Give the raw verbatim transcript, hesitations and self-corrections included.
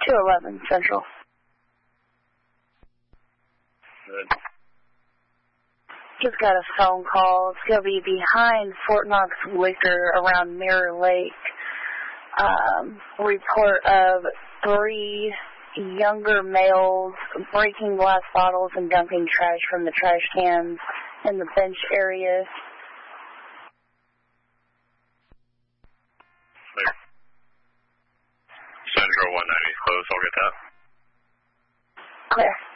two eleven Central. Good. Just got a phone call. It's going to be behind Fort Knox Liquor around Mirror Lake. Um, report of three younger males breaking glass bottles and dumping trash from the trash cans in the bench area. Central one ninety is close. I'll get that. Clear.